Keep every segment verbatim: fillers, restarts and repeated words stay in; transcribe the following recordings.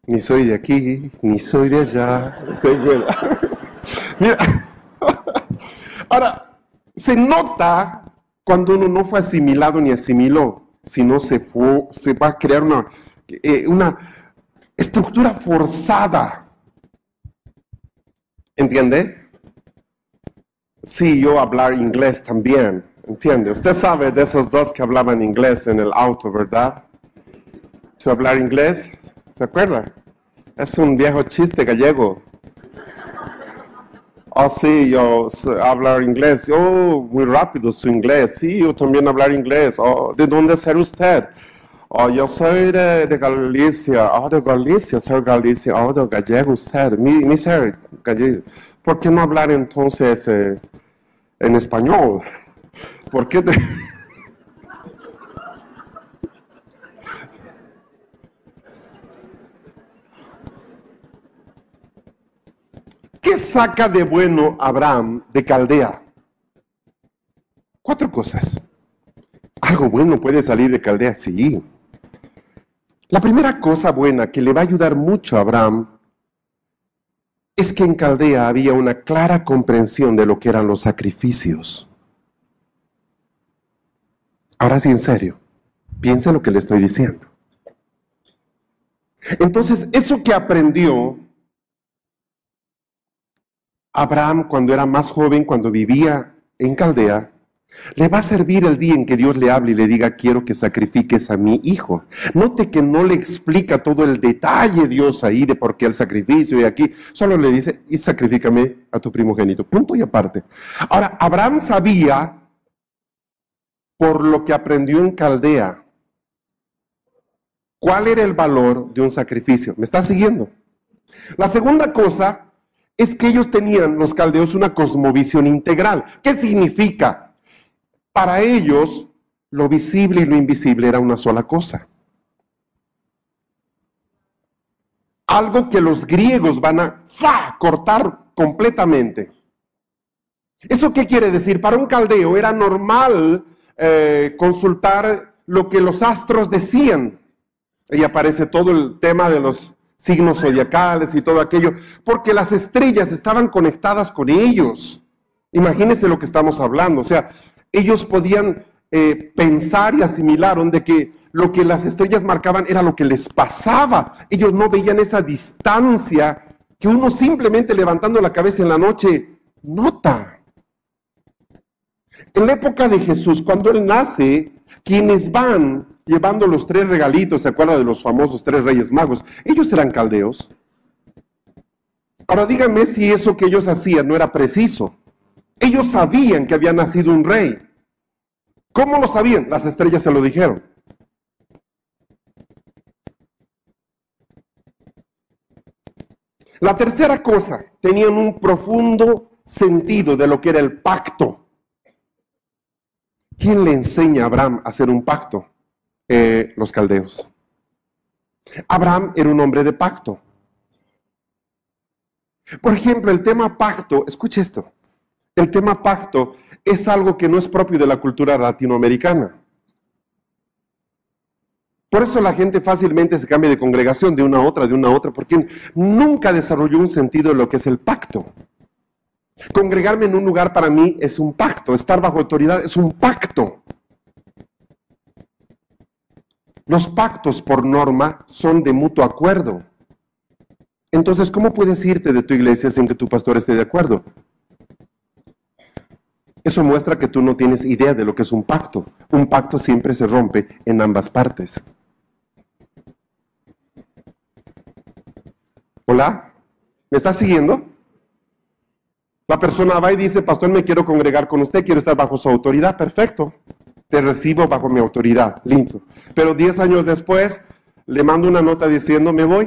Ni soy de aquí, ni soy de allá. Estoy buena. Mira, ahora, se nota cuando uno no fue asimilado ni asimiló, sino se fue, se va a crear una, eh, una estructura forzada. ¿Entiende? Sí, yo hablar inglés también, ¿entiende? Usted sabe de esos dos que hablaban inglés en el auto, ¿verdad? ¿Tú hablar inglés? ¿Se acuerda? Es un viejo chiste gallego. Oh, sí, yo sé hablar inglés. Oh, muy rápido su inglés. Sí, yo también hablar inglés. Oh, ¿de dónde es usted? Oh, yo soy de, de Galicia. Oh, de Galicia, soy Galicia. Oh, de gallego usted. Mi, mi ser gallego. ¿Por qué no hablar entonces eh, en español? ¿Por qué te... ¿Qué saca de bueno Abraham de Caldea? Cuatro cosas. Algo bueno puede salir de Caldea, sí. La primera cosa buena que le va a ayudar mucho a Abraham es que en Caldea había una clara comprensión de lo que eran los sacrificios. Ahora sí, en serio, piensa lo que le estoy diciendo. Entonces, eso que aprendió Abraham cuando era más joven, cuando vivía en Caldea, le va a servir el día en que Dios le hable y le diga, quiero que sacrifiques a mi hijo. Note que no le explica todo el detalle Dios ahí de por qué el sacrificio y aquí, solo le dice, y sacrifícame a tu primogénito, punto y aparte. Ahora, Abraham sabía, por lo que aprendió en Caldea, cuál era el valor de un sacrificio. ¿Me está siguiendo? La segunda cosa es que ellos tenían, los caldeos, una cosmovisión integral. ¿Qué significa? Para ellos, lo visible y lo invisible era una sola cosa. Algo que los griegos van a ¡fa! Cortar completamente. ¿Eso qué quiere decir? Para un caldeo era normal eh, consultar lo que los astros decían. Ahí aparece todo el tema de los signos zodiacales y todo aquello, porque las estrellas estaban conectadas con ellos. Imagínense lo que estamos hablando, o sea, ellos podían eh, pensar y asimilaron de que lo que las estrellas marcaban era lo que les pasaba. Ellos no veían esa distancia que uno simplemente levantando la cabeza en la noche nota. En la época de Jesús, cuando Él nace, quienes van llevando los tres regalitos, ¿se acuerda de los famosos tres reyes magos? Ellos eran caldeos. Ahora díganme si eso que ellos hacían no era preciso. Ellos sabían que había nacido un rey. ¿Cómo lo sabían? Las estrellas se lo dijeron. La tercera cosa, tenían un profundo sentido de lo que era el pacto. ¿Quién le enseña a Abraham a hacer un pacto? Eh, los caldeos. Abraham era un hombre de pacto. Por ejemplo, el tema pacto, escuche esto, el tema pacto es algo que no es propio de la cultura latinoamericana. Por eso la gente fácilmente se cambia de congregación de una a otra, de una a otra, porque nunca desarrolló un sentido de lo que es el pacto. Congregarme en un lugar para mí es un pacto, estar bajo autoridad es un pacto. Los pactos por norma son de mutuo acuerdo. Entonces, ¿cómo puedes irte de tu iglesia sin que tu pastor esté de acuerdo? Eso muestra que tú no tienes idea de lo que es un pacto. Un pacto siempre se rompe en ambas partes. ¿Hola? ¿Me estás siguiendo? La persona va y dice, pastor, me quiero congregar con usted, quiero estar bajo su autoridad. Perfecto. Te recibo bajo mi autoridad. Lindo. Pero diez años después, le mando una nota diciendo, me voy.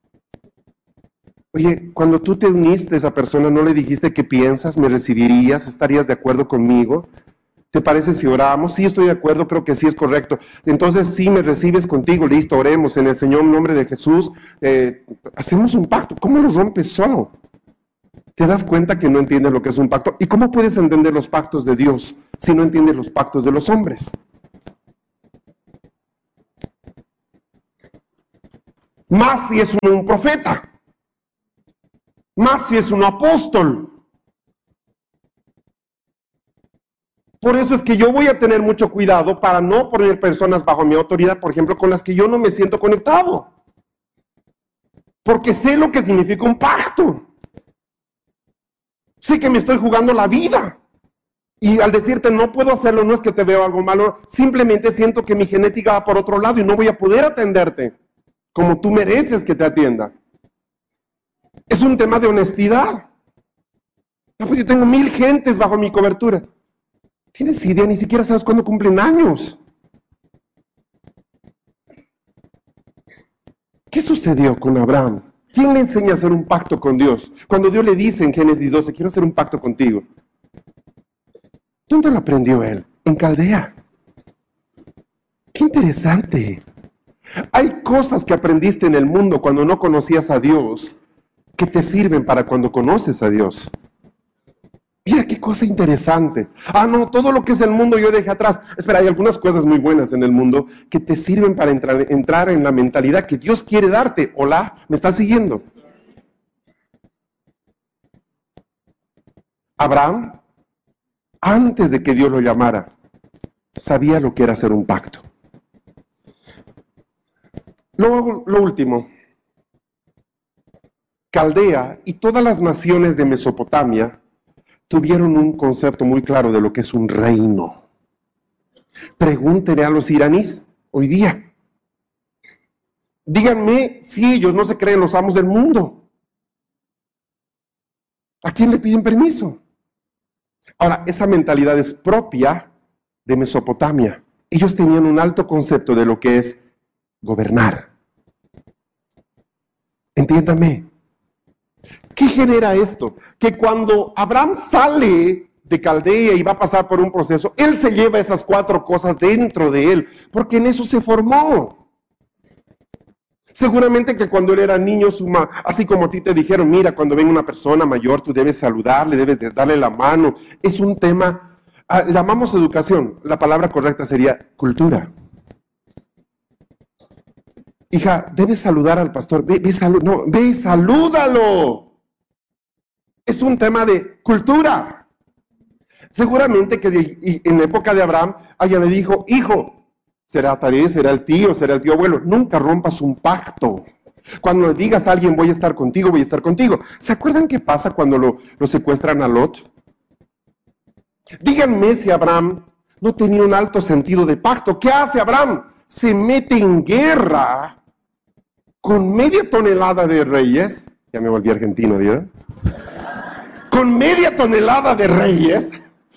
Oye, cuando tú te uniste a esa persona, ¿no le dijiste qué piensas? ¿Me recibirías? ¿Estarías de acuerdo conmigo? ¿Te parece si oramos? Sí, estoy de acuerdo, creo que sí es correcto. Entonces, sí, me recibes contigo, listo, oremos en el Señor, en nombre de Jesús. Eh, hacemos un pacto. ¿Cómo lo rompes solo? ¿Te das cuenta que no entiendes lo que es un pacto? ¿Y cómo puedes entender los pactos de Dios si no entiendes los pactos de los hombres? Más si es un profeta, más si es un apóstol. Por eso es que yo voy a tener mucho cuidado para no poner personas bajo mi autoridad, por ejemplo, con las que yo no me siento conectado. Porque sé lo que significa un pacto. Sé que me estoy jugando la vida. Y al decirte no puedo hacerlo, no es que te veo algo malo, simplemente siento que mi genética va por otro lado y no voy a poder atenderte como tú mereces que te atienda. Es un tema de honestidad. No, pues yo tengo mil gentes bajo mi cobertura. ¿Tienes idea? Ni siquiera sabes cuándo cumplen años. ¿Qué sucedió con Abraham? ¿Quién le enseña a hacer un pacto con Dios? Cuando Dios le dice en Génesis doce, quiero hacer un pacto contigo. ¿Dónde lo aprendió él? En Caldea. ¡Qué interesante! Hay cosas que aprendiste en el mundo cuando no conocías a Dios que te sirven para cuando conoces a Dios. Mira qué cosa interesante. Ah, no, todo lo que es el mundo yo dejé atrás. Espera, hay algunas cosas muy buenas en el mundo que te sirven para entrar, entrar en la mentalidad que Dios quiere darte. Hola, ¿me estás siguiendo? Abraham, antes de que Dios lo llamara, sabía lo que era hacer un pacto. Lo, lo último, Caldea y todas las naciones de Mesopotamia tuvieron un concepto muy claro de lo que es un reino. Pregúntenle a los iraníes hoy día. Díganme si ellos no se creen los amos del mundo. ¿A quién le piden permiso? Ahora, esa mentalidad es propia de Mesopotamia. Ellos tenían un alto concepto de lo que es gobernar. Entiéndame. ¿Qué genera esto? Que cuando Abraham sale de Caldea y va a pasar por un proceso, él se lleva esas cuatro cosas dentro de él, porque en eso se formó. Seguramente que cuando él era niño, suma, así como a ti te dijeron, mira, cuando venga una persona mayor, tú debes saludarle, debes de darle la mano. Es un tema, ah, llamamos educación, la palabra correcta sería cultura. Hija, debes saludar al pastor, ve, ve, salud, no, ve, salúdalo. Es un tema de cultura. Seguramente que de, en la época de Abraham, alguien le dijo, hijo, será Taré, será el tío, será el tío abuelo, nunca rompas un pacto. Cuando le digas a alguien, voy a estar contigo, voy a estar contigo. ¿Se acuerdan qué pasa cuando lo, lo secuestran a Lot? Díganme si Abraham no tenía un alto sentido de pacto. ¿Qué hace Abraham? Se mete en guerra con media tonelada de reyes. Ya me volví argentino, ¿vieron? Con media tonelada de reyes.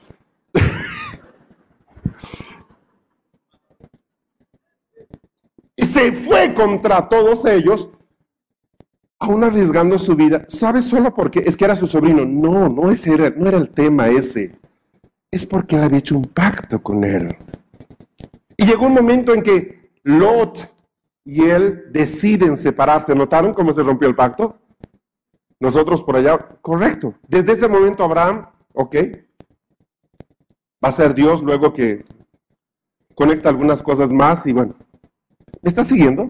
Y se fue contra todos ellos, aún arriesgando su vida. ¿Sabes solo por qué? Es que era su sobrino. No, no, ese era, no era el tema ese. Es porque él había hecho un pacto con él. Y llegó un momento en que Lot y él deciden separarse. ¿Notaron cómo se rompió el pacto? Nosotros por allá, correcto. Desde ese momento Abraham, ok, va a ser Dios luego que conecta algunas cosas más y bueno, ¿me está siguiendo?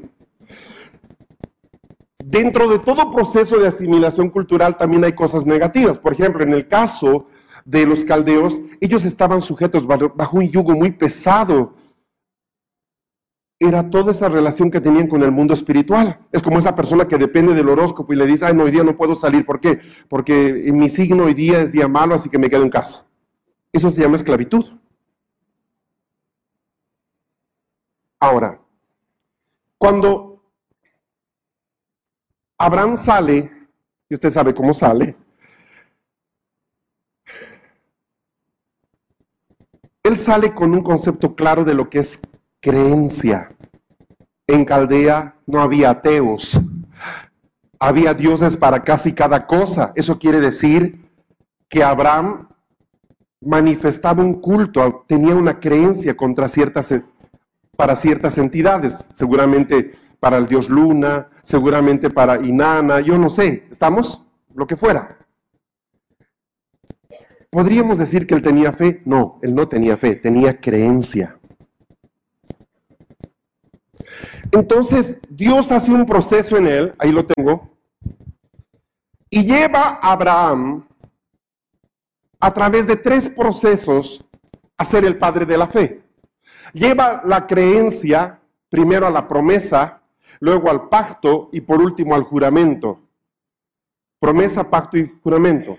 Dentro de todo proceso de asimilación cultural también hay cosas negativas. Por ejemplo, en el caso de los caldeos, ellos estaban sujetos bajo un yugo muy pesado. Era toda esa relación que tenían con el mundo espiritual. Es como esa persona que depende del horóscopo y le dice, ay, no, hoy día no puedo salir. ¿Por qué? Porque mi signo hoy día es día malo, así que me quedo en casa. Eso se llama esclavitud. Ahora, cuando Abraham sale, y usted sabe cómo sale, él sale con un concepto claro de lo que es creencia. En Caldea no había ateos, había dioses para casi cada cosa. Eso quiere decir que Abraham manifestaba un culto, tenía una creencia contra ciertas, para ciertas entidades, seguramente para el dios Luna, seguramente para Inanna, yo no sé, ¿estamos? Lo que fuera. ¿Podríamos decir que él tenía fe? No, él no tenía fe, tenía creencia. Entonces, Dios hace un proceso en él, ahí lo tengo, y lleva a Abraham a través de tres procesos a ser el padre de la fe. Lleva la creencia, primero a la promesa, luego al pacto y por último al juramento. Promesa, pacto y juramento.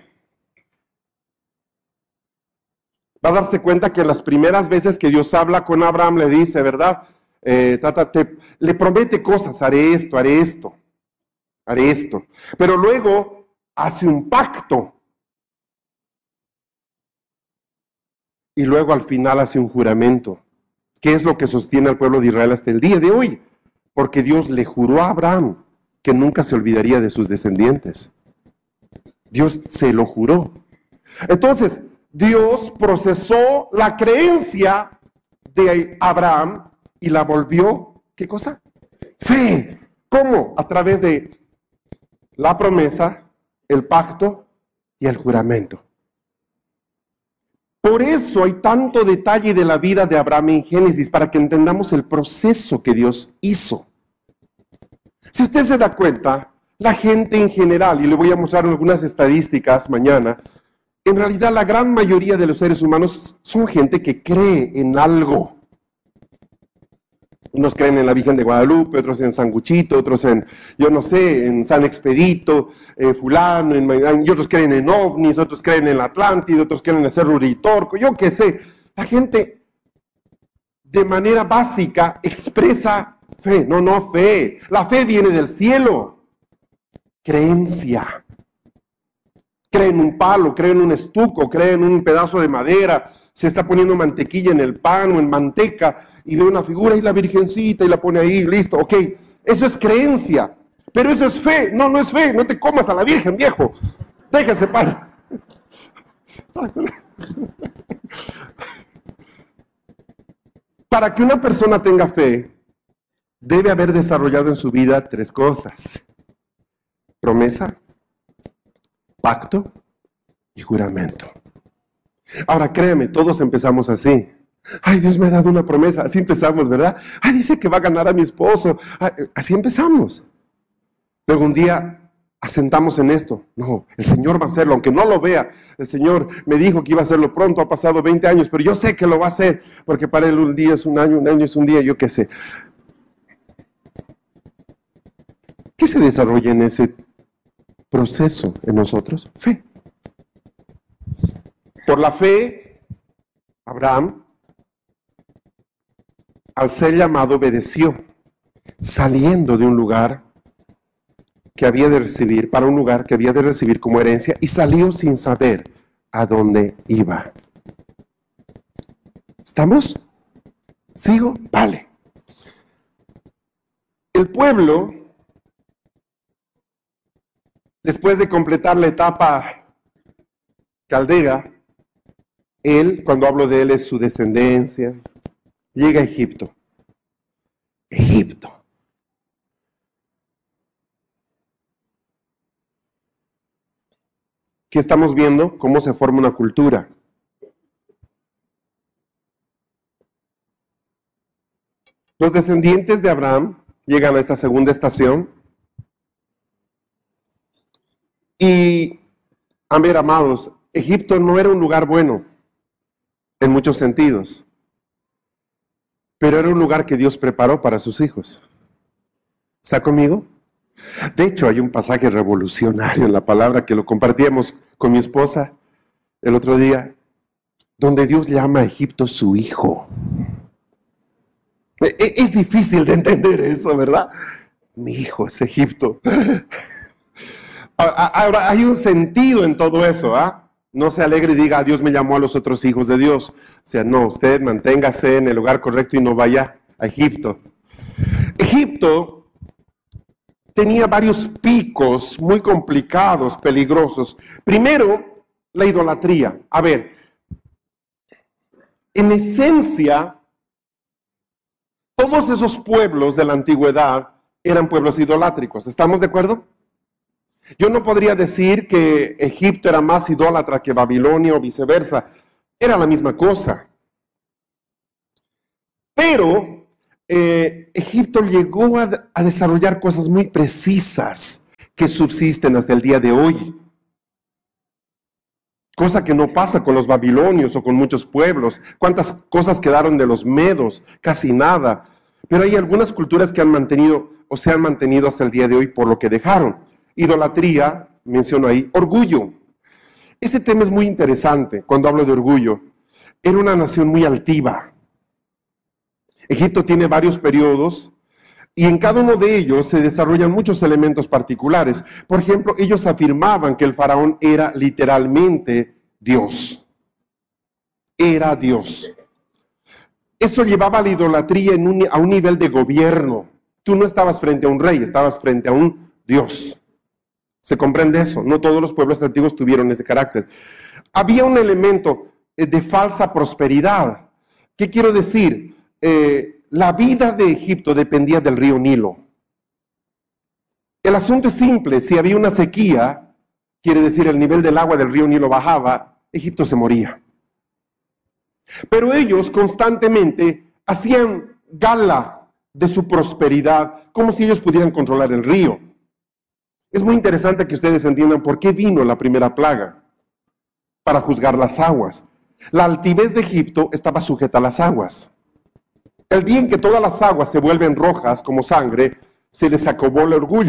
Va a darse cuenta que las primeras veces que Dios habla con Abraham le dice, ¿verdad? Eh, tata, te, le promete cosas, haré esto, haré esto, haré esto. Pero luego hace un pacto. Y luego al final hace un juramento, que es lo que sostiene al pueblo de Israel hasta el día de hoy. Porque Dios le juró a Abraham que nunca se olvidaría de sus descendientes. Dios se lo juró. Entonces, Dios procesó la creencia de Abraham y la volvió, ¿qué cosa? Fe. ¿Cómo? A través de la promesa, el pacto y el juramento. Por eso hay tanto detalle de la vida de Abraham en Génesis, para que entendamos el proceso que Dios hizo. Si usted se da cuenta, la gente en general, y le voy a mostrar algunas estadísticas mañana, en realidad la gran mayoría de los seres humanos son gente que cree en algo. Unos creen en la Virgen de Guadalupe, otros en San Guchito, otros en, yo no sé, en San Expedito, eh, fulano, en, y otros creen en ovnis, otros creen en la Atlántida, otros creen en el Cerro Uritorco, yo qué sé. La gente de manera básica expresa fe, no, no fe. La fe viene del cielo. Creencia. Cree en un palo, cree en un estuco, cree en un pedazo de madera, se está poniendo mantequilla en el pan o en manteca y ve una figura y la virgencita y la pone ahí, listo, ok. Eso es creencia, pero eso es fe. No, no es fe, no te comas a la virgen, viejo. Déjese para. Para que una persona tenga fe, debe haber desarrollado en su vida tres cosas: promesa, pacto y juramento. Ahora créeme, todos empezamos así. Ay, Dios me ha dado una promesa. Así empezamos, ¿verdad? Ay, dice que va a ganar a mi esposo. Ay, así empezamos. Luego un día asentamos en esto. No, el Señor va a hacerlo, aunque no lo vea. El Señor me dijo que iba a hacerlo pronto. Ha pasado veinte años, pero yo sé que lo va a hacer, porque para Él un día es un año, un año es un día, yo qué sé. ¿Qué se desarrolla en ese proceso en nosotros? Fe. Por la fe, Abraham, al ser llamado, obedeció, saliendo de un lugar que había de recibir, para un lugar que había de recibir como herencia, y salió sin saber a dónde iba. ¿Estamos? ¿Sigo? Vale. El pueblo, después de completar la etapa caldera, él, cuando hablo de él, es su descendencia, llega a Egipto. Egipto. ¿Qué estamos viendo? Cómo se forma una cultura. Los descendientes de Abraham llegan a esta segunda estación y, a ver, amados, Egipto no era un lugar bueno en muchos sentidos, pero era un lugar que Dios preparó para sus hijos. ¿Está conmigo? De hecho, hay un pasaje revolucionario en la palabra que lo compartíamos con mi esposa el otro día, donde Dios llama a Egipto su hijo. Es difícil de entender eso, ¿verdad? Mi hijo es Egipto. Ahora, hay un sentido en todo eso, ¿ah? No se alegre y diga, Dios me llamó a los otros hijos de Dios. O sea, no, usted manténgase en el lugar correcto y no vaya a Egipto. Egipto tenía varios picos muy complicados, peligrosos. Primero, la idolatría. A ver, en esencia, todos esos pueblos de la antigüedad eran pueblos idolátricos. ¿Estamos de acuerdo? Yo no podría decir que Egipto era más idólatra que Babilonia o viceversa. Era la misma cosa. Pero eh, Egipto llegó a, a desarrollar cosas muy precisas que subsisten hasta el día de hoy. Cosa que no pasa con los babilonios o con muchos pueblos. ¿Cuántas cosas quedaron de los medos? Casi nada. Pero hay algunas culturas que han mantenido o se han mantenido hasta el día de hoy por lo que dejaron. Idolatría, menciono ahí, orgullo. Ese tema es muy interesante cuando hablo de orgullo. Era una nación muy altiva. Egipto tiene varios periodos y en cada uno de ellos se desarrollan muchos elementos particulares. Por ejemplo, ellos afirmaban que el faraón era literalmente Dios. Era Dios. Eso llevaba a la idolatría en un, a un nivel de gobierno. Tú no estabas frente a un rey, estabas frente a un Dios. ¿Se comprende eso? No todos los pueblos antiguos tuvieron ese carácter. Había un elemento de falsa prosperidad. ¿Qué quiero decir? Eh, la vida de Egipto dependía del río Nilo. El asunto es simple, si había una sequía, quiere decir el nivel del agua del río Nilo bajaba, Egipto se moría. Pero ellos constantemente hacían gala de su prosperidad, como si ellos pudieran controlar el río. Es muy interesante que ustedes entiendan por qué vino la primera plaga, para juzgar las aguas. La altivez de Egipto estaba sujeta a las aguas. El día en que todas las aguas se vuelven rojas como sangre, se les acabó el orgullo.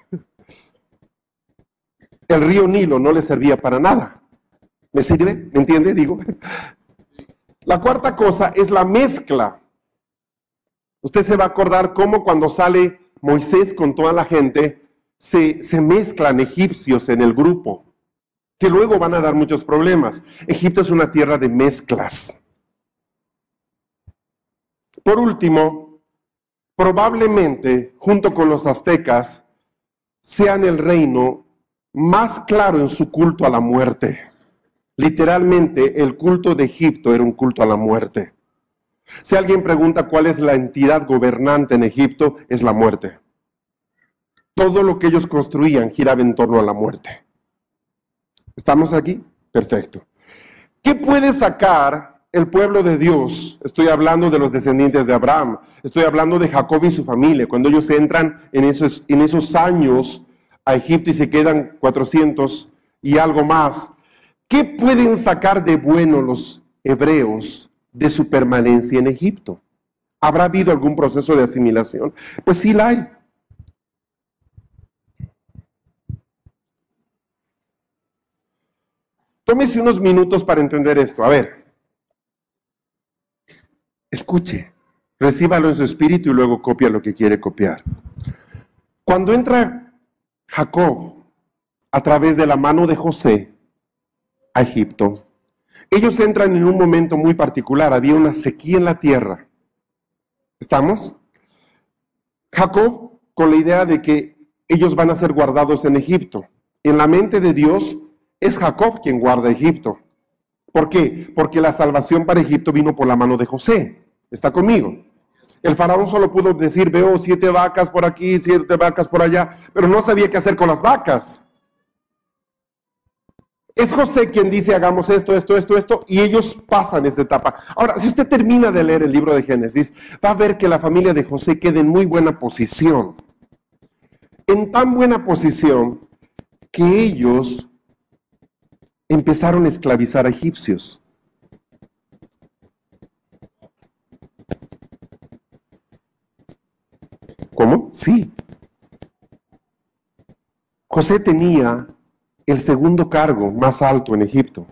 El río Nilo no les servía para nada. ¿Me sirve? ¿Me entiende? Digo. La cuarta cosa es la mezcla. Usted se va a acordar cómo cuando sale Moisés con toda la gente, se, se mezclan egipcios en el grupo, que luego van a dar muchos problemas. Egipto es una tierra de mezclas. Por último, probablemente, junto con los aztecas, sean el reino más claro en su culto a la muerte. Literalmente, el culto de Egipto era un culto a la muerte. Si alguien pregunta cuál es la entidad gobernante en Egipto, es la muerte. Todo lo que ellos construían giraba en torno a la muerte. ¿Estamos aquí? Perfecto. ¿Qué puede sacar el pueblo de Dios? Estoy hablando de los descendientes de Abraham, estoy hablando de Jacob y su familia, cuando ellos entran en esos, en esos años a Egipto y se quedan cuatrocientos y algo más. ¿Qué pueden sacar de bueno los hebreos de su permanencia en Egipto? ¿Habrá habido algún proceso de asimilación? Pues sí la hay. Tómese unos minutos para entender esto. A ver, escuche, recíbalo en su espíritu y luego copia lo que quiere copiar. Cuando entra Jacob a través de la mano de José a Egipto, ellos entran en un momento muy particular. Había una sequía en la tierra. ¿Estamos? Jacob con la idea de que ellos van a ser guardados en Egipto. En la mente de Dios es Jacob quien guarda Egipto. ¿Por qué? Porque la salvación para Egipto vino por la mano de José. ¿Está conmigo? El faraón solo pudo decir, veo siete vacas por aquí, siete vacas por allá, pero no sabía qué hacer con las vacas. Es José quien dice, hagamos esto, esto, esto, esto, y ellos pasan esta etapa. Ahora, si usted termina de leer el libro de Génesis, va a ver que la familia de José queda en muy buena posición. En tan buena posición que ellos empezaron a esclavizar a egipcios. ¿Cómo? Sí. José tenía el segundo cargo más alto en Egipto.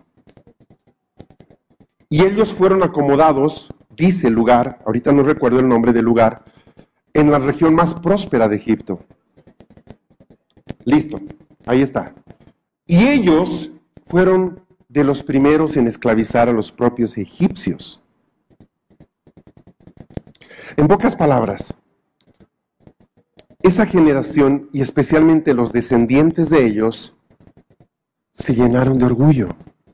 Y ellos fueron acomodados, dice el lugar, ahorita no recuerdo el nombre del lugar, en la región más próspera de Egipto. Listo, ahí está. Y ellos fueron de los primeros en esclavizar a los propios egipcios. En pocas palabras, esa generación, y especialmente los descendientes de ellos, se llenaron de orgullo.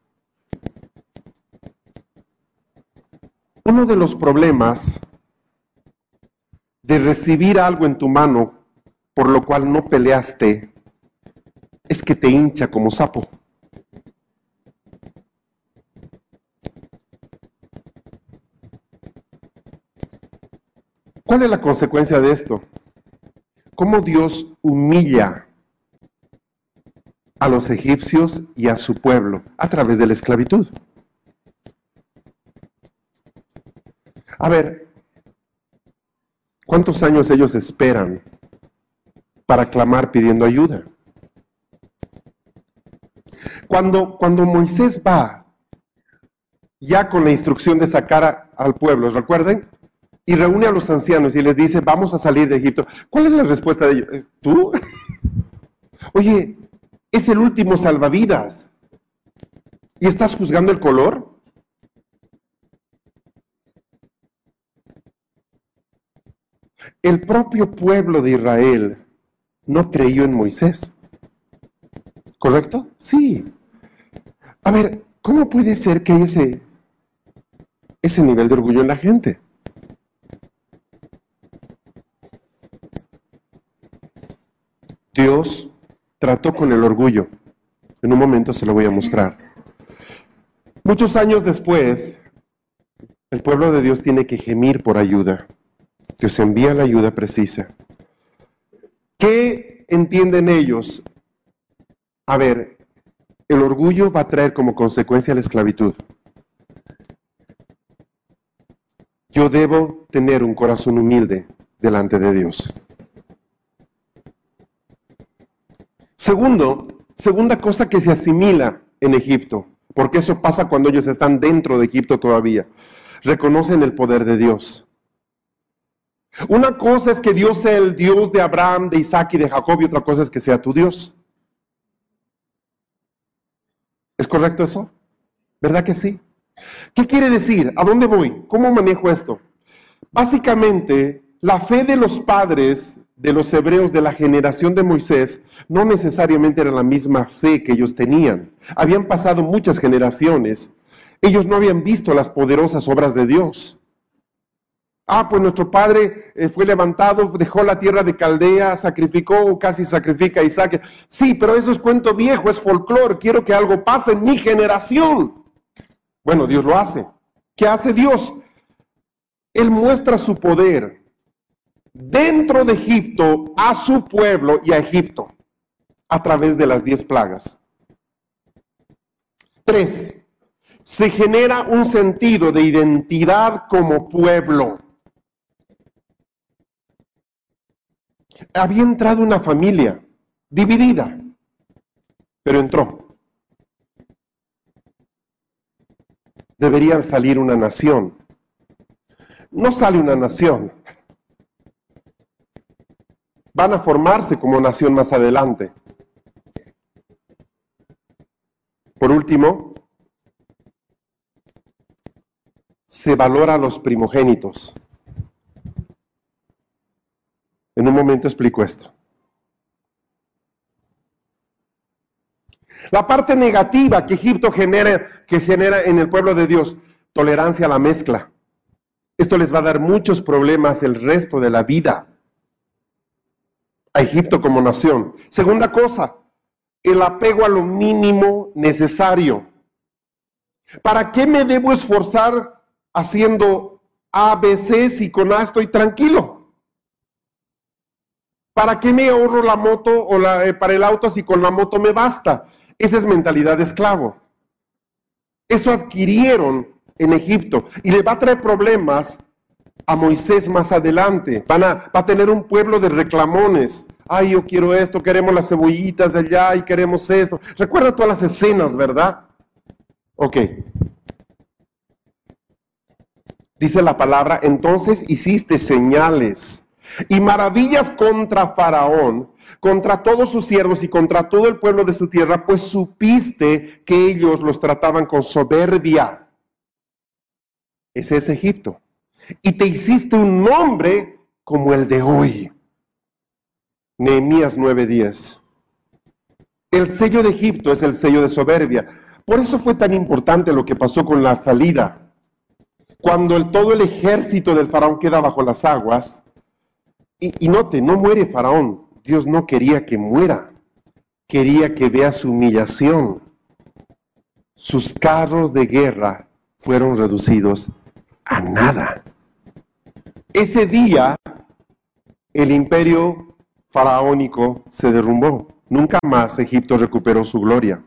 Uno de los problemas de recibir algo en tu mano por lo cual no peleaste es que te hincha como sapo. ¿Cuál es la consecuencia de esto? ¿Cómo Dios humilla a los egipcios y a su pueblo a través de la esclavitud? A ver, ¿cuántos años ellos esperan para clamar pidiendo ayuda? Cuando, cuando Moisés va ya con la instrucción de sacar a, al pueblo, ¿recuerden? Y reúne a los ancianos y les dice, vamos a salir de Egipto. ¿Cuál es la respuesta de ellos? ¿Tú? Oye, es el último salvavidas. ¿Y estás juzgando el color? El propio pueblo de Israel no creyó en Moisés. ¿Correcto? Sí. A ver, ¿cómo puede ser que hay ese, ese nivel de orgullo en la gente? Dios trató con el orgullo. En un momento se lo voy a mostrar. Muchos años después, el pueblo de Dios tiene que gemir por ayuda. Dios envía la ayuda precisa. ¿Qué entienden ellos? A ver, el orgullo va a traer como consecuencia la esclavitud. Yo debo tener un corazón humilde delante de Dios. Segundo, segunda cosa que se asimila en Egipto, porque eso pasa cuando ellos están dentro de Egipto todavía. Reconocen el poder de Dios. Una cosa es que Dios sea el Dios de Abraham, de Isaac y de Jacob, y otra cosa es que sea tu Dios. ¿Es correcto eso? ¿Verdad que sí? ¿Qué quiere decir? ¿A dónde voy? ¿Cómo manejo esto? Básicamente, la fe de los padres de los hebreos de la generación de Moisés no necesariamente era la misma fe que ellos tenían. Habían pasado muchas generaciones. Ellos no habían visto las poderosas obras de Dios. Ah, pues nuestro padre eh, fue levantado, dejó la tierra de Caldea, sacrificó, casi sacrifica a Isaac. Sí, pero eso es cuento viejo, es folclore. Quiero que algo pase en mi generación. Bueno, Dios lo hace. ¿Qué hace Dios? Él muestra su poder dentro de Egipto a su pueblo y a Egipto a través de las diez plagas. Tres, se genera un sentido de identidad como pueblo. Había entrado una familia dividida, pero entró. Debería salir una nación. No sale una nación. Van a formarse como nación más adelante. Por último, se valora a los primogénitos. En un momento explico esto. La parte negativa que Egipto genera, que genera en el pueblo de Dios, tolerancia a la mezcla. Esto les va a dar muchos problemas el resto de la vida a Egipto como nación. Segunda cosa, el apego a lo mínimo necesario. ¿Para qué me debo esforzar haciendo A, B, C si con A estoy tranquilo? ¿Para qué me ahorro la moto o la, eh, para el auto si con la moto me basta? Esa es mentalidad de esclavo. Eso adquirieron en Egipto y le va a traer problemas a Moisés más adelante. Van a, va a tener un pueblo de reclamones. Ay, yo quiero esto, queremos las cebollitas de allá y queremos esto. Recuerda todas las escenas, ¿verdad? Ok. Dice la palabra, entonces hiciste señales y maravillas contra Faraón, contra todos sus siervos y contra todo el pueblo de su tierra, pues supiste que ellos los trataban con soberbia. Ese es Egipto. Y te hiciste un nombre como el de hoy. Nehemías nueve diez. El sello de Egipto es el sello de soberbia. Por eso fue tan importante lo que pasó con la salida. Cuando el, todo el ejército del faraón queda bajo las aguas, y, y note, no muere Faraón. Dios no quería que muera. Quería que vea su humillación. Sus carros de guerra fueron reducidos a nada. Ese día el imperio faraónico se derrumbó. Nunca más Egipto recuperó su gloria.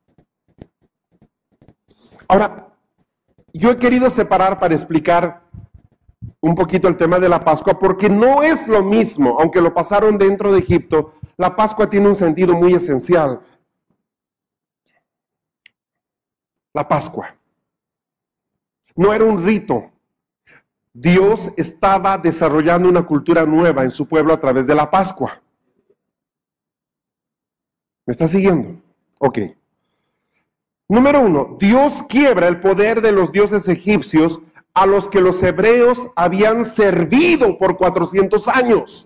Ahora, yo he querido separar para explicar un poquito el tema de la Pascua, porque no es lo mismo, aunque lo pasaron dentro de Egipto, la Pascua tiene un sentido muy esencial. La Pascua no era un rito. Dios estaba desarrollando una cultura nueva en su pueblo a través de la Pascua. ¿Me está siguiendo? Ok. Número uno, Dios quiebra el poder de los dioses egipcios a los que los hebreos habían servido por cuatrocientos años.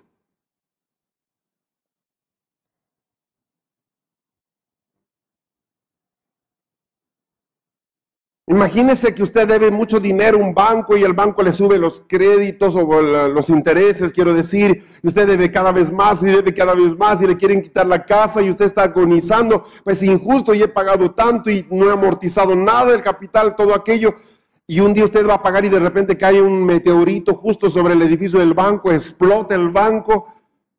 Imagínese que usted debe mucho dinero a un banco y el banco le sube los créditos o los intereses, quiero decir, y usted debe cada vez más y debe cada vez más y le quieren quitar la casa y usted está agonizando, pues injusto y he pagado tanto y no he amortizado nada del capital, todo aquello, y un día usted va a pagar y de repente cae un meteorito justo sobre el edificio del banco, explota el banco.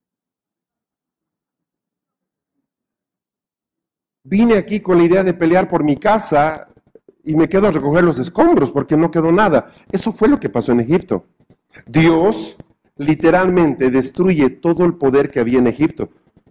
Vine aquí con la idea de pelear por mi casa y me quedo a recoger los escombros porque no quedó nada. Eso fue lo que pasó en Egipto. Dios literalmente destruye todo el poder que había en Egipto.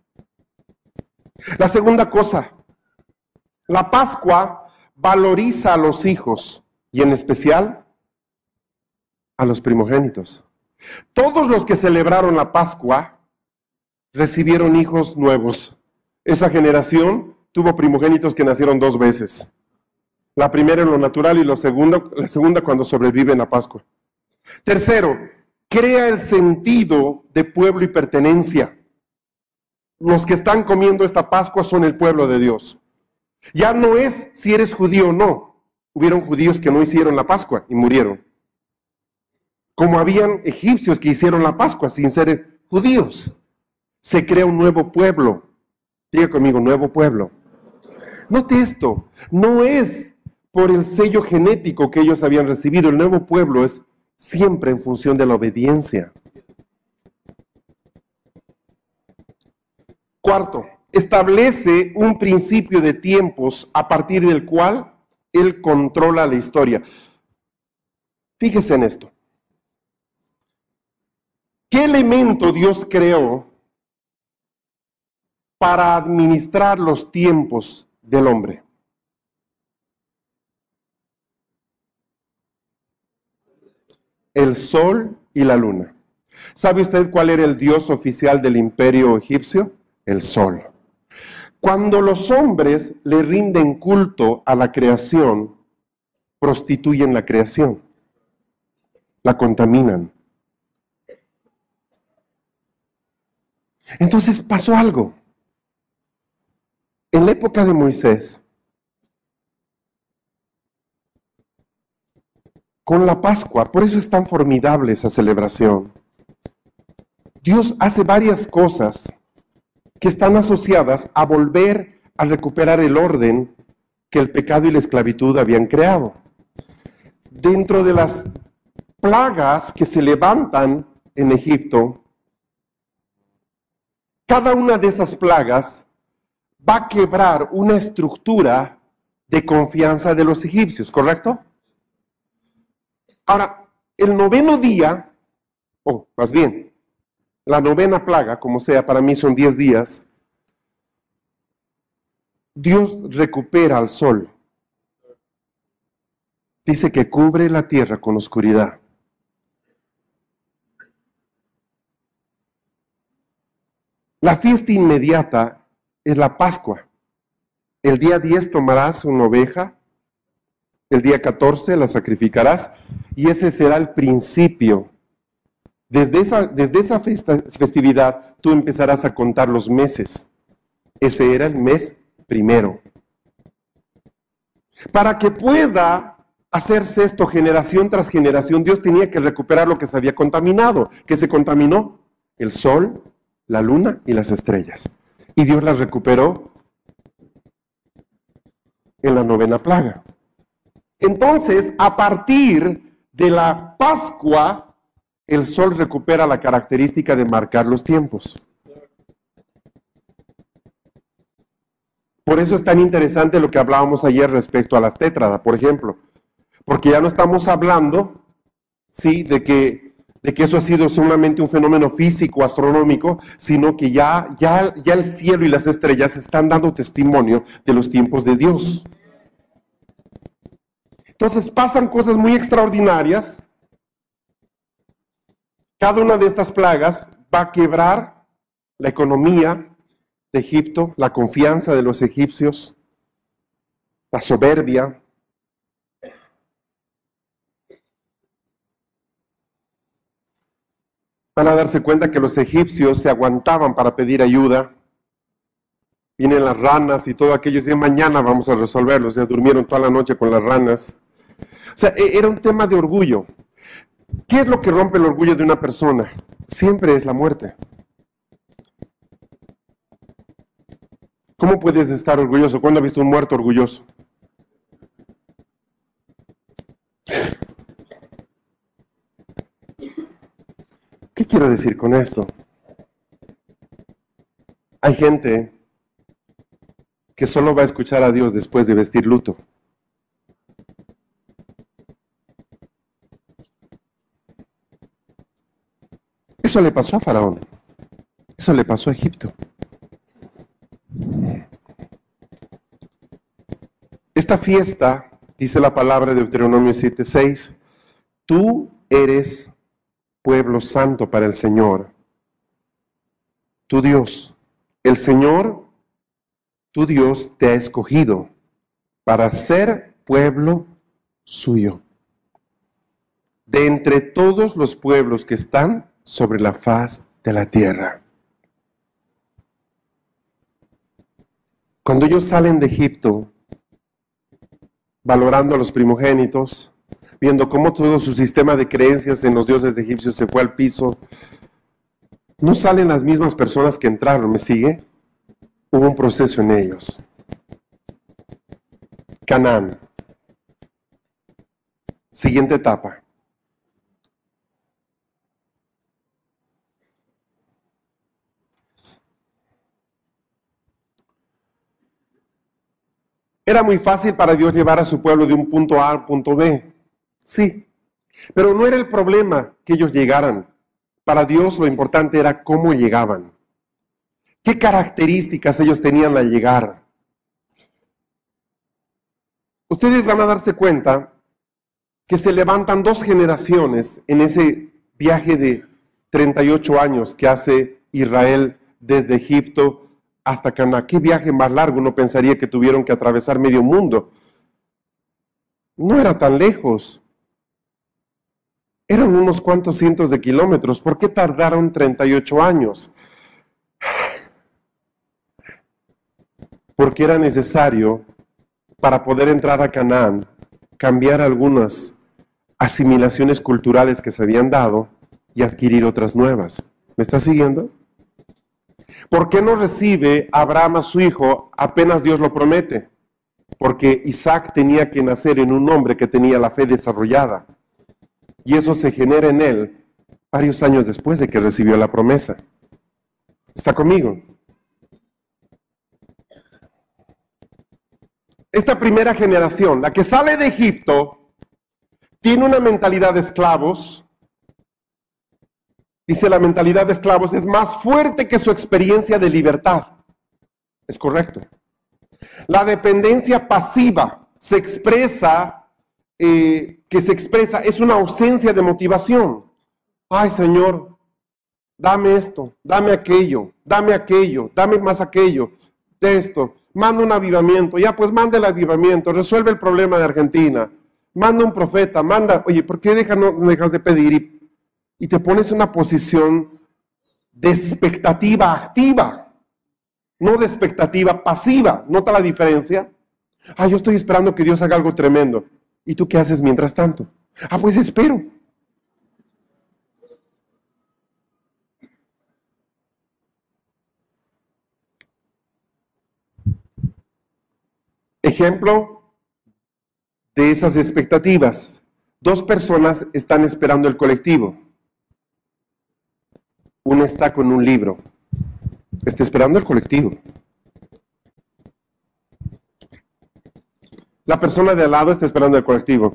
La segunda cosa, la Pascua valoriza a los hijos y en especial a los primogénitos. Todos los que celebraron la Pascua recibieron hijos nuevos. Esa generación tuvo primogénitos que nacieron dos veces. La primera en lo natural y lo segundo, la segunda cuando sobrevive en la Pascua. Tercero, crea el sentido de pueblo y pertenencia. Los que están comiendo esta Pascua son el pueblo de Dios. Ya no es si eres judío o no. Hubieron judíos que no hicieron la Pascua y murieron. Como habían egipcios que hicieron la Pascua sin ser judíos. Se crea un nuevo pueblo. Diga conmigo, nuevo pueblo. Note esto, no es por el sello genético que ellos habían recibido. El nuevo pueblo es siempre en función de la obediencia. Cuarto, establece un principio de tiempos a partir del cual Él controla la historia. Fíjese en esto. ¿Qué elemento Dios creó para administrar los tiempos del hombre? El sol y la luna. ¿Sabe usted cuál era el dios oficial del imperio egipcio? El sol. Cuando los hombres le rinden culto a la creación, prostituyen la creación, la contaminan. Entonces pasó algo. En la época de Moisés, con la Pascua, por eso es tan formidable esa celebración, Dios hace varias cosas que están asociadas a volver a recuperar el orden que el pecado y la esclavitud habían creado. Dentro de las plagas que se levantan en Egipto, cada una de esas plagas va a quebrar una estructura de confianza de los egipcios, ¿correcto? Ahora, el noveno día, o más bien, la novena plaga, como sea, para mí son diez días, Dios recupera al sol. Dice que cubre la tierra con oscuridad. La fiesta inmediata es la Pascua. El día diez tomarás una oveja, el día catorce la sacrificarás y ese será el principio. Desde esa, desde esa festa, festividad tú empezarás a contar los meses. Ese era el mes primero. Para que pueda hacerse esto generación tras generación, Dios tenía que recuperar lo que se había contaminado. ¿Qué se contaminó? El sol, la luna y las estrellas. Y Dios las recuperó en la novena plaga. Entonces, a partir de la Pascua, el sol recupera la característica de marcar los tiempos. Por eso es tan interesante lo que hablábamos ayer respecto a las tétradas, por ejemplo, porque ya no estamos hablando, sí, de que, de que eso ha sido solamente un fenómeno físico, astronómico, sino que ya, ya, ya el cielo y las estrellas están dando testimonio de los tiempos de Dios. Entonces pasan cosas muy extraordinarias. Cada una de estas plagas va a quebrar la economía de Egipto, la confianza de los egipcios, la soberbia. Van a darse cuenta que los egipcios se aguantaban para pedir ayuda. Vienen las ranas y todo aquello, y dicen, mañana vamos a resolverlo. O sea, durmieron toda la noche con las ranas. O sea, era un tema de orgullo. ¿Qué es lo que rompe el orgullo de una persona? Siempre es la muerte. ¿Cómo puedes estar orgulloso? ¿Cuándo has visto un muerto orgulloso? ¿Qué quiero decir con esto? Hay gente que solo va a escuchar a Dios después de vestir luto. Eso le pasó a Faraón. Eso le pasó a Egipto. Esta fiesta, dice la palabra de Deuteronomio siete seis, tú eres pueblo santo para el Señor, tu Dios. El Señor, tu Dios, te ha escogido para ser pueblo suyo. De entre todos los pueblos que están sobre la faz de la tierra. Cuando ellos salen de Egipto, valorando a los primogénitos, viendo cómo todo su sistema de creencias en los dioses egipcios se fue al piso, no salen las mismas personas que entraron, ¿me sigue? Hubo un proceso en ellos. Canaán. Siguiente etapa. Era muy fácil para Dios llevar a su pueblo de un punto A al punto B. Sí, pero no era el problema que ellos llegaran. Para Dios lo importante era cómo llegaban. ¿Qué características ellos tenían al llegar? Ustedes van a darse cuenta que se levantan dos generaciones en ese viaje de treinta y ocho años que hace Israel desde Egipto hasta Canaán. ¿Qué viaje más largo? Uno pensaría que tuvieron que atravesar medio mundo. No era tan lejos. Eran unos cuantos cientos de kilómetros. ¿Por qué tardaron treinta y ocho años? Porque era necesario, para poder entrar a Canaán, cambiar algunas asimilaciones culturales que se habían dado y adquirir otras nuevas. ¿Me está siguiendo? ¿Por qué no recibe Abraham a su hijo apenas Dios lo promete? Porque Isaac tenía que nacer en un hombre que tenía la fe desarrollada. Y eso se genera en él varios años después de que recibió la promesa. ¿Está conmigo? Esta primera generación, la que sale de Egipto, tiene una mentalidad de esclavos. Dice, la mentalidad de esclavos es más fuerte que su experiencia de libertad. Es correcto. La dependencia pasiva se expresa, eh, que se expresa, es una ausencia de motivación. Ay, Señor, dame esto, dame aquello, dame aquello, dame más aquello, de esto. Manda un avivamiento, ya pues manda el avivamiento, resuelve el problema de Argentina. Manda un profeta, manda, oye, ¿por qué deja, no, no dejas de pedir? Y, y te pones en una posición de expectativa activa, no de expectativa pasiva. ¿Nota la diferencia? Ah, yo estoy esperando que Dios haga algo tremendo. ¿Y tú qué haces mientras tanto? Ah, pues espero. Ejemplo de esas expectativas. Dos personas están esperando el colectivo. Una está con un libro, está esperando el colectivo. La persona de al lado está esperando el colectivo.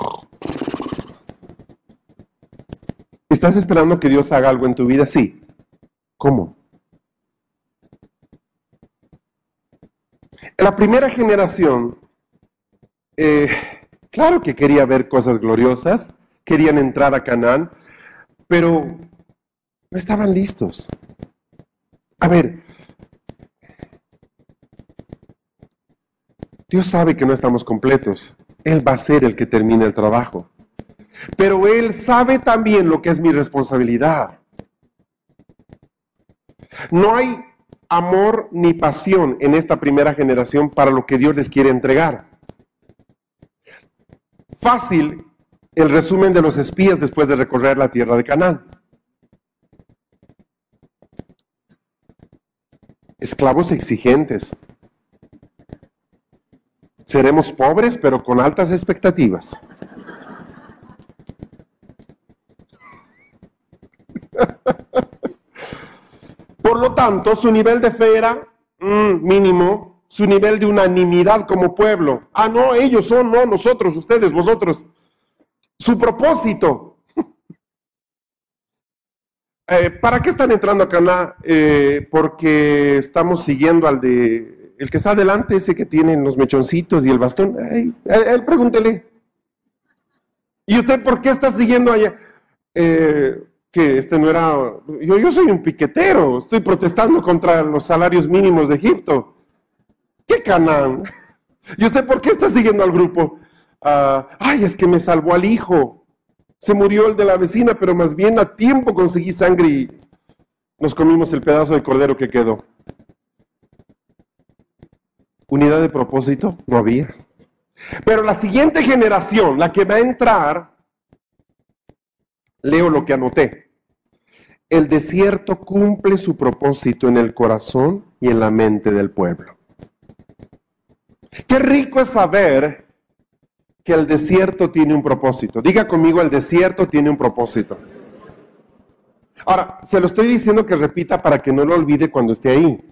¿Estás esperando que Dios haga algo en tu vida? Sí. ¿Cómo? En la primera generación, eh, claro que quería ver cosas gloriosas, querían entrar a Canaán, pero no estaban listos. A ver, Dios sabe que no estamos completos. Él va a ser el que termine el trabajo. Pero Él sabe también lo que es mi responsabilidad. No hay amor ni pasión en esta primera generación para lo que Dios les quiere entregar. Fácil el resumen de los espías después de recorrer la tierra de Canaán. Esclavos exigentes. Seremos pobres, pero con altas expectativas. Por lo tanto, su nivel de fe era mm, mínimo, su nivel de unanimidad como pueblo. Ah, no, ellos son, no, nosotros, ustedes, vosotros. Su propósito. Eh, ¿Para qué están entrando a Canaán? Eh, porque estamos siguiendo al de, el que está adelante, ese que tiene los mechoncitos y el bastón. Ay, él, él pregúntele. ¿Y usted por qué está siguiendo allá? Eh, que este no era, yo, yo soy un piquetero, estoy protestando contra los salarios mínimos de Egipto. ¿Qué Canaán? ¿Y usted por qué está siguiendo al grupo? Uh, ay, es que me salvó al hijo. Se murió el de la vecina, pero más bien a tiempo conseguí sangre y nos comimos el pedazo de cordero que quedó. Unidad de propósito no había. Pero la siguiente generación, la que va a entrar, leo lo que anoté. El desierto cumple su propósito en el corazón y en la mente del pueblo. Qué rico es saber que el desierto tiene un propósito. Diga conmigo, el desierto tiene un propósito. Ahora, se lo estoy diciendo que repita para que no lo olvide cuando esté ahí.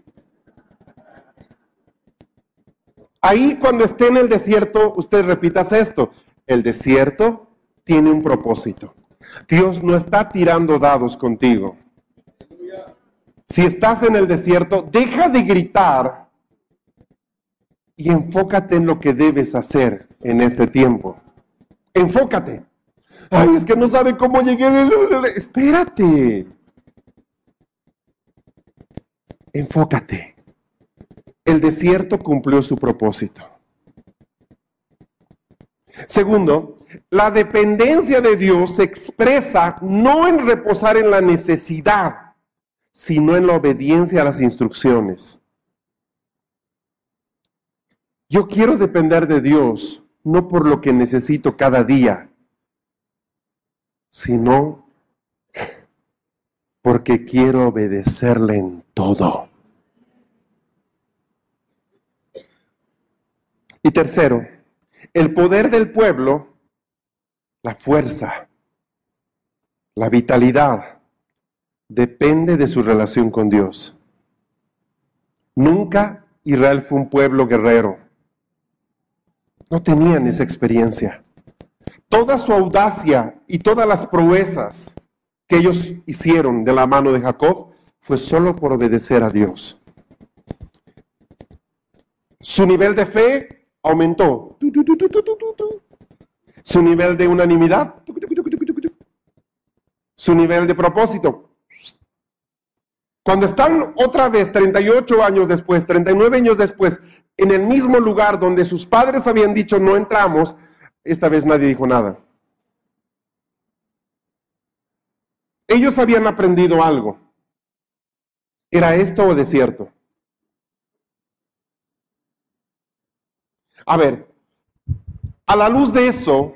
Ahí cuando esté en el desierto, usted repitas esto. El desierto tiene un propósito. Dios no está tirando dados contigo. Si estás en el desierto, deja de gritar y enfócate en lo que debes hacer en este tiempo. Enfócate. Ay, es que no sabe cómo llegué. Espérate. Enfócate. El desierto cumplió su propósito. Segundo, la dependencia de Dios se expresa no en reposar en la necesidad, sino en la obediencia a las instrucciones. Yo quiero depender de Dios, no por lo que necesito cada día, sino porque quiero obedecerle en todo. Y tercero, el poder del pueblo, la fuerza, la vitalidad, depende de su relación con Dios. Nunca Israel fue un pueblo guerrero. No tenían esa experiencia. Toda su audacia y todas las proezas que ellos hicieron de la mano de Jacob fue solo por obedecer a Dios. Su nivel de fe aumentó. Su nivel de unanimidad. Su nivel de propósito. Cuando están otra vez, treinta y ocho años después, treinta y nueve años después, en el mismo lugar donde sus padres habían dicho no entramos, esta vez nadie dijo nada. Ellos habían aprendido algo. ¿Era esto o desierto? A ver, a la luz de eso,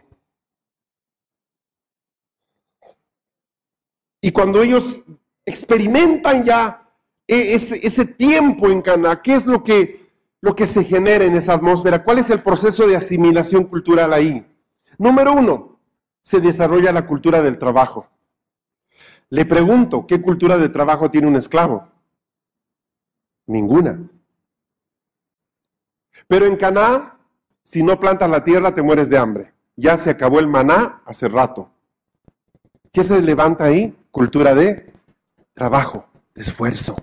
y cuando ellos experimentan ya ese, ese tiempo en Canaán, ¿qué es lo que, lo que se genera en esa atmósfera? ¿Cuál es el proceso de asimilación cultural ahí? Número uno, se desarrolla la cultura del trabajo. Le pregunto, ¿qué cultura de trabajo tiene un esclavo? Ninguna. Pero en Canaán, si no plantas la tierra, te mueres de hambre. Ya se acabó el maná hace rato. ¿Qué se levanta ahí? Cultura de trabajo, de esfuerzo.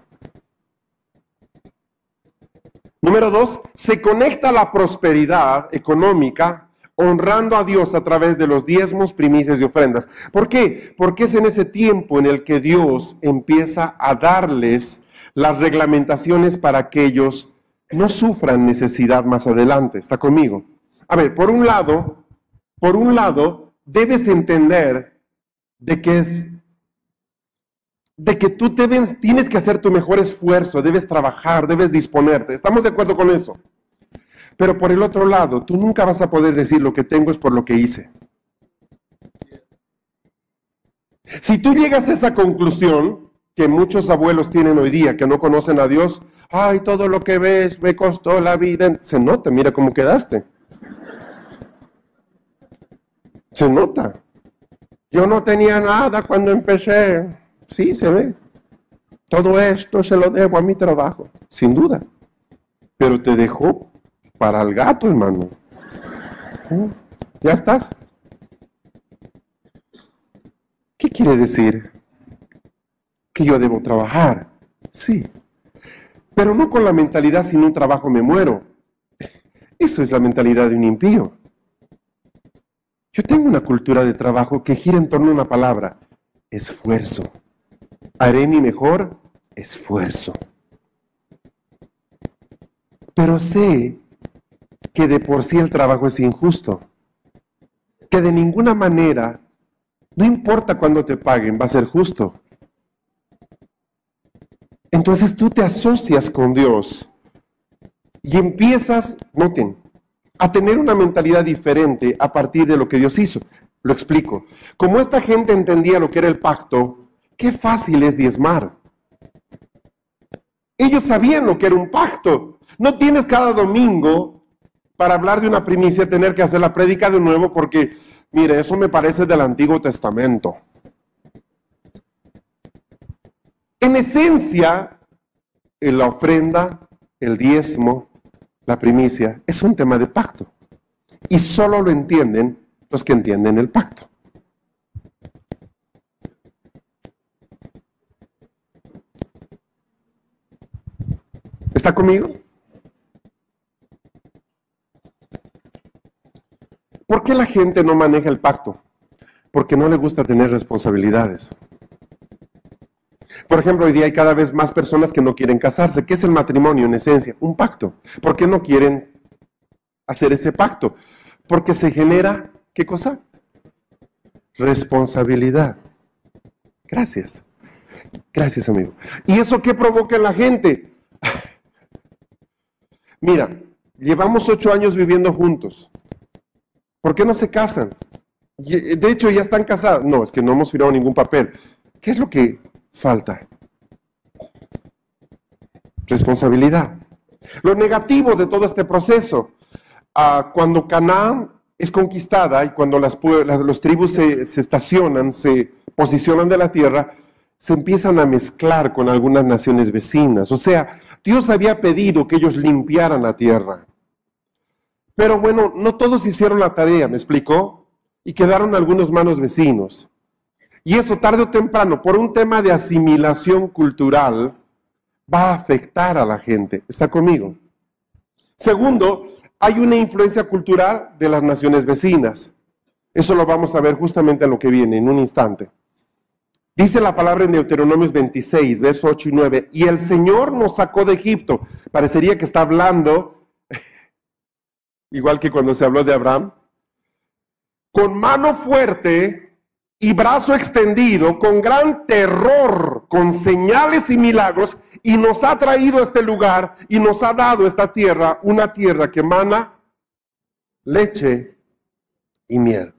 Número dos, se conecta la prosperidad económica honrando a Dios a través de los diezmos, primicias y ofrendas. ¿Por qué? Porque es en ese tiempo en el que Dios empieza a darles las reglamentaciones para que ellos no sufran necesidad más adelante. ¿Está conmigo? A ver, por un lado, por un lado, debes entender de que es, de que tú debes, tienes que hacer tu mejor esfuerzo, debes trabajar, debes disponerte. ¿Estamos de acuerdo con eso? Pero por el otro lado, tú nunca vas a poder decir lo que tengo es por lo que hice. Si tú llegas a esa conclusión que muchos abuelos tienen hoy día, que no conocen a Dios, ay, todo lo que ves me costó la vida. Se nota, mira cómo quedaste. Se nota. Yo no tenía nada cuando empecé. Sí, se ve. Todo esto se lo debo a mi trabajo, sin duda. Pero te dejó para el gato, hermano. ¿Ya estás? ¿Qué quiere decir? Que yo debo trabajar. Sí. Pero no con la mentalidad, sin un trabajo me muero. Eso es la mentalidad de un impío. Yo tengo una cultura de trabajo que gira en torno a una palabra: esfuerzo. Haré mi mejor esfuerzo. Pero sé que de por sí el trabajo es injusto. Que de ninguna manera, no importa cuándo te paguen, va a ser justo. Entonces tú te asocias con Dios y empiezas, noten, a tener una mentalidad diferente a partir de lo que Dios hizo. Lo explico. Como esta gente entendía lo que era el pacto, qué fácil es diezmar. Ellos sabían lo que era un pacto. No tienes cada domingo para hablar de una primicia tener que hacer la prédica de nuevo porque, mire, eso me parece del Antiguo Testamento. En esencia, en la ofrenda, el diezmo, la primicia, es un tema de pacto. Y solo lo entienden los que entienden el pacto. ¿Está conmigo? ¿Por qué la gente no maneja el pacto? Porque no le gusta tener responsabilidades. Por ejemplo, hoy día hay cada vez más personas que no quieren casarse. ¿Qué es el matrimonio en esencia? Un pacto. ¿Por qué no quieren hacer ese pacto? Porque se genera, ¿qué cosa? Responsabilidad. Gracias. Gracias, amigo. ¿Y eso qué provoca en la gente? Mira, llevamos ocho años viviendo juntos. ¿Por qué no se casan? De hecho, ya están casados. No, es que no hemos firmado ningún papel. ¿Qué es lo que falta? Responsabilidad. Lo negativo de todo este proceso, uh, cuando Canaán es conquistada y cuando las, las los tribus se, se estacionan, se posicionan de la tierra, se empiezan a mezclar con algunas naciones vecinas. O sea, Dios había pedido que ellos limpiaran la tierra. Pero bueno, no todos hicieron la tarea, ¿me explicó? Y quedaron algunos manos vecinos. Y eso tarde o temprano, por un tema de asimilación cultural, va a afectar a la gente. ¿Está conmigo? Segundo, hay una influencia cultural de las naciones vecinas. Eso lo vamos a ver justamente en lo que viene, en un instante. Dice la palabra en Deuteronomios veintiséis, versos ocho y nueve, y el Señor nos sacó de Egipto. Parecería que está hablando, igual que cuando se habló de Abraham, con mano fuerte y brazo extendido, con gran terror, con señales y milagros, y nos ha traído a este lugar y nos ha dado esta tierra, una tierra que emana leche y miel.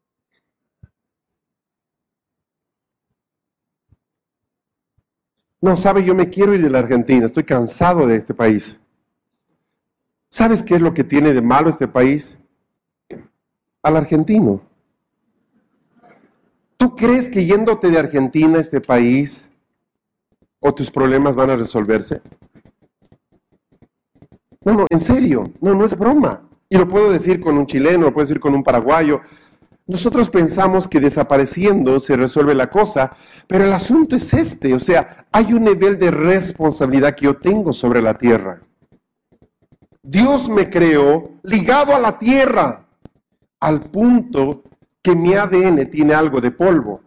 No, sabe, yo me quiero ir de la Argentina, estoy cansado de este país. ¿Sabes qué es lo que tiene de malo este país? Al argentino. ¿Tú crees que yéndote de Argentina a este país, o tus problemas van a resolverse? No, no, en serio, no, no es broma. Y lo puedo decir con un chileno, lo puedo decir con un paraguayo. Nosotros pensamos que desapareciendo se resuelve la cosa, pero el asunto es este, o sea, hay un nivel de responsabilidad que yo tengo sobre la tierra. Dios me creó ligado a la tierra, al punto que mi A D N tiene algo de polvo.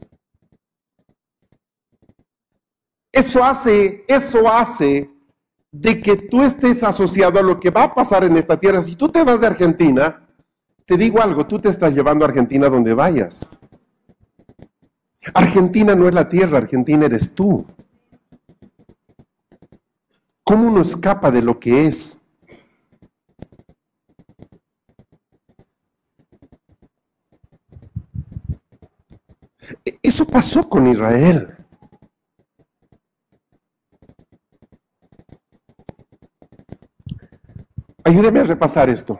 Eso hace, eso hace de que tú estés asociado a lo que va a pasar en esta tierra. Si tú te vas de Argentina, te digo algo, tú te estás llevando a Argentina donde vayas. Argentina no es la tierra, Argentina eres tú. ¿Cómo uno escapa de lo que es? Eso pasó con Israel. Ayúdeme a repasar esto.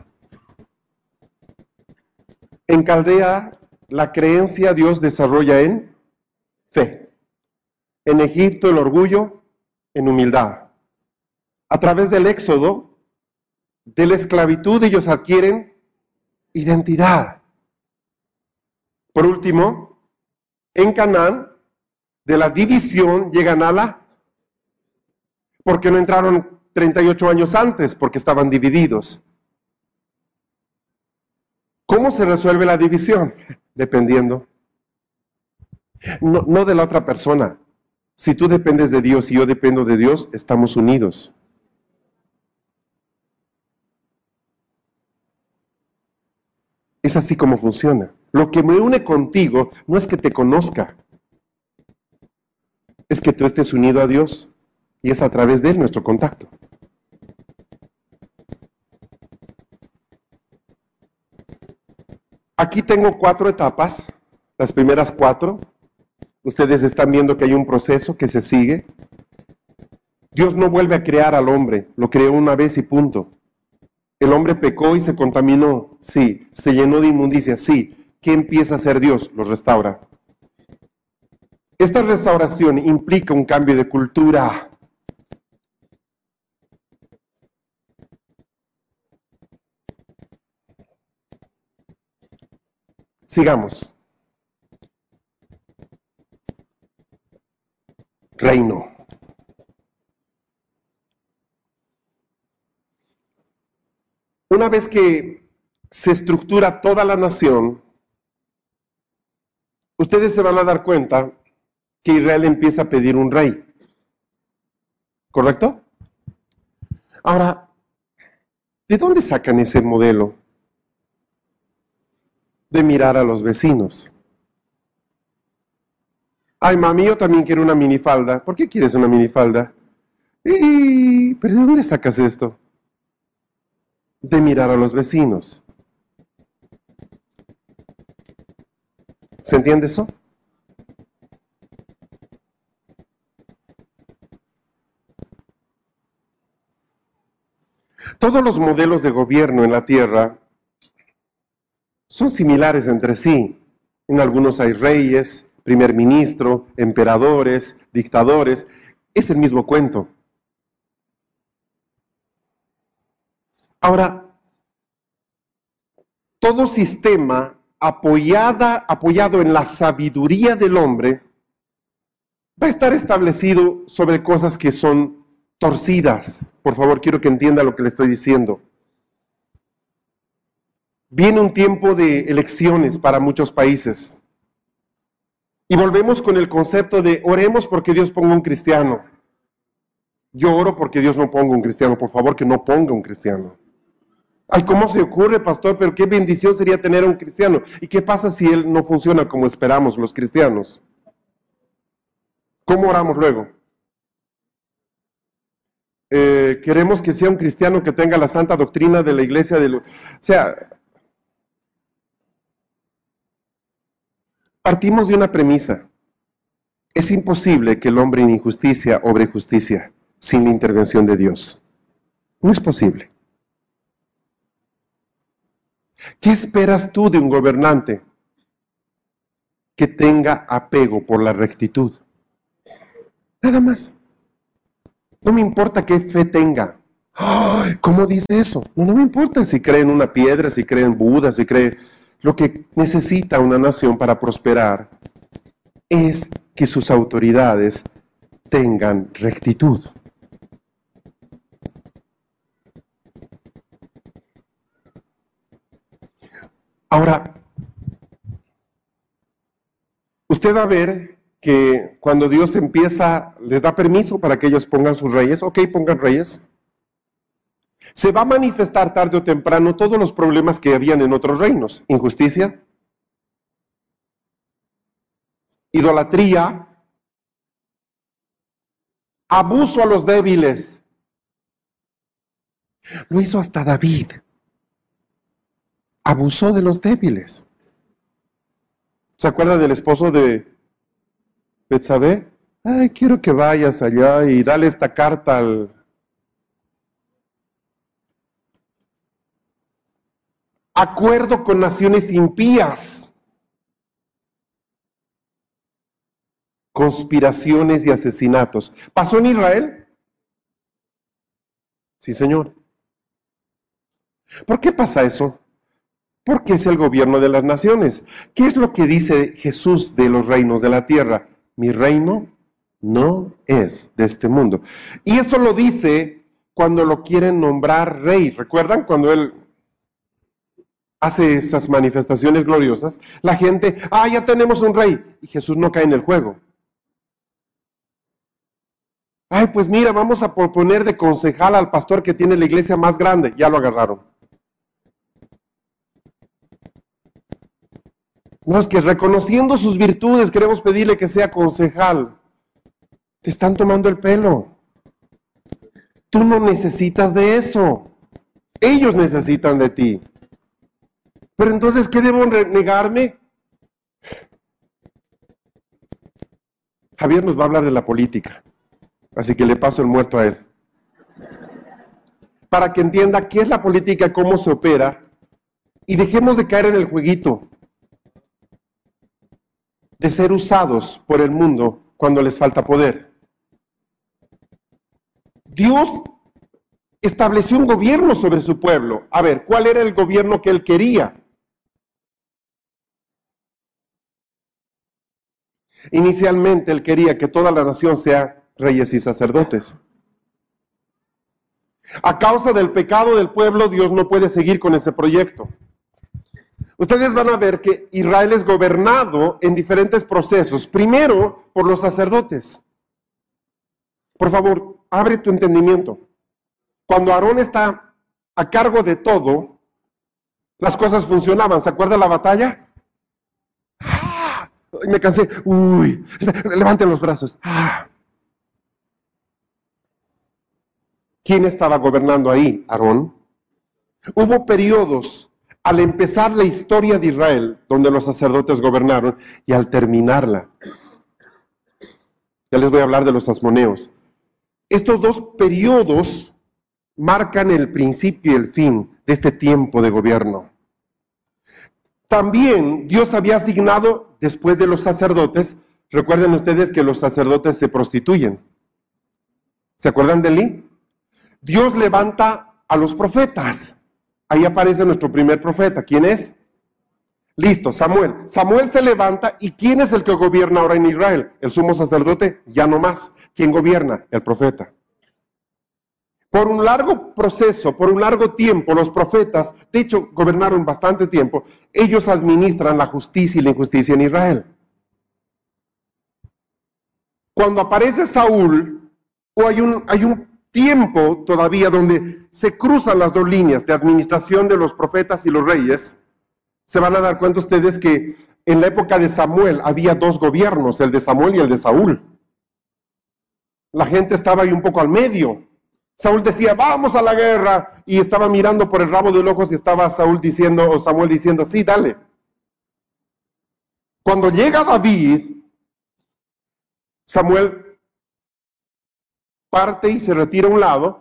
En Caldea, la creencia Dios desarrolla en fe. En Egipto, el orgullo en humildad. A través del éxodo, de la esclavitud, ellos adquieren identidad. Por último, en Canaán, de la división llegan a la... porque no entraron treinta y ocho años antes, porque estaban divididos. ¿Cómo se resuelve la división? Dependiendo. No, no de la otra persona. Si tú dependes de Dios y yo dependo de Dios, estamos unidos. Es así como funciona. Lo que me une contigo no es que te conozca, es que tú estés unido a Dios y es a través de Él nuestro contacto. Aquí tengo cuatro etapas, las primeras cuatro. Ustedes están viendo que hay un proceso que se sigue. Dios no vuelve a crear al hombre, lo creó una vez y punto. El hombre pecó y se contaminó, sí. Se llenó de inmundicia, sí. ¿Qué empieza a hacer Dios? Lo restaura. Esta restauración implica un cambio de cultura. Sigamos. Reino. Una vez que se estructura toda la nación, ustedes se van a dar cuenta que Israel empieza a pedir un rey. ¿Correcto? Ahora, ¿de dónde sacan ese modelo? De mirar a los vecinos. Ay, mami, yo también quiero una minifalda. ¿Por qué quieres una minifalda? Y, ¿pero de dónde sacas esto? De mirar a los vecinos. ¿Se entiende eso? Todos los modelos de gobierno en la tierra son similares entre sí. En algunos hay reyes, primer ministro, emperadores, dictadores. Es el mismo cuento. Ahora, todo sistema apoyada, apoyado en la sabiduría del hombre va a estar establecido sobre cosas que son torcidas. Por favor, quiero que entienda lo que le estoy diciendo. Viene un tiempo de elecciones para muchos países. Y volvemos con el concepto de oremos porque Dios ponga un cristiano. Yo oro porque Dios no ponga un cristiano. Por favor, que no ponga un cristiano. Ay, ¿cómo se ocurre, pastor? Pero qué bendición sería tener a un cristiano. ¿Y qué pasa si él no funciona como esperamos los cristianos? ¿Cómo oramos luego? Eh, queremos que sea un cristiano que tenga la santa doctrina de la iglesia. De lo... O sea, partimos de una premisa. Es imposible que el hombre en injusticia obre justicia sin la intervención de Dios. No es posible. ¿Qué esperas tú de un gobernante? que tenga apego por la rectitud. Nada más. No me importa qué fe tenga. ¡Ay! ¿Cómo dice eso? No, no me importa si cree en una piedra, si cree en Buda, si cree... Lo que necesita una nación para prosperar es que sus autoridades tengan rectitud. Ahora, usted va a ver que cuando Dios empieza, les da permiso para que ellos pongan sus reyes, ok, pongan reyes, se va a manifestar tarde o temprano todos los problemas que habían en otros reinos: injusticia, idolatría, abuso a los débiles. Lo hizo hasta David. Abusó de los débiles. ¿Se acuerda del esposo de Betsabé? Ay, quiero que vayas allá y dale esta carta al... Acuerdo con naciones impías. Conspiraciones y asesinatos. ¿Pasó en Israel? Sí, señor. ¿Por qué pasa eso? Porque es el gobierno de las naciones. ¿Qué es lo que dice Jesús de los reinos de la tierra? Mi reino no es de este mundo. Y eso lo dice cuando lo quieren nombrar rey. ¿Recuerdan cuando él hace esas manifestaciones gloriosas? La gente, ah, ya tenemos un rey. Y Jesús no cae en el juego. Ay, pues mira, vamos a poner de concejal al pastor que tiene la iglesia más grande. Ya lo agarraron. No, es que reconociendo sus virtudes queremos pedirle que sea concejal. Te están tomando el pelo. Tú no necesitas de eso. Ellos necesitan de ti. Pero entonces, ¿qué debo negarme? Javier nos va a hablar de la política, así que le paso el muerto a él. Para que entienda qué es la política, cómo se opera, y dejemos de caer en el jueguito de ser usados por el mundo cuando les falta poder. Dios estableció un gobierno sobre su pueblo. A ver, ¿cuál era el gobierno que él quería? Inicialmente él quería que toda la nación sea reyes y sacerdotes. A causa del pecado del pueblo, Dios no puede seguir con ese proyecto. Ustedes van a ver que Israel es gobernado en diferentes procesos. Primero, por los sacerdotes. Por favor, abre tu entendimiento. Cuando Aarón está a cargo de todo, las cosas funcionaban. ¿Se acuerda la batalla? ¡Ah! Me cansé. Uy, levanten los brazos. ¡Ah! ¿Quién estaba gobernando ahí? Aarón. Hubo periodos al empezar la historia de Israel, donde los sacerdotes gobernaron, y al terminarla. Ya les voy a hablar de los asmoneos. Estos dos periodos marcan el principio y el fin de este tiempo de gobierno. También Dios había asignado, después de los sacerdotes, recuerden ustedes que los sacerdotes se prostituyen. ¿Se acuerdan de Elí? Dios levanta a los profetas. Ahí aparece nuestro primer profeta. ¿Quién es? Listo, Samuel. Samuel se levanta, ¿y quién es el que gobierna ahora en Israel? ¿El sumo sacerdote? Ya no más. ¿Quién gobierna? El profeta. Por un largo proceso, por un largo tiempo, los profetas, de hecho, gobernaron bastante tiempo, ellos administran la justicia y la injusticia en Israel. Cuando aparece Saúl, o hay un, hay un tiempo todavía donde se cruzan las dos líneas de administración de los profetas y los reyes, se van a dar cuenta ustedes que en la época de Samuel había dos gobiernos, el de Samuel y el de Saúl. La gente estaba ahí un poco al medio. Saúl decía, vamos a la guerra, y estaba mirando por el rabo del ojo y estaba Saúl diciendo, o Samuel diciendo, sí, dale. Cuando llega David, Samuel parte y se retira a un lado.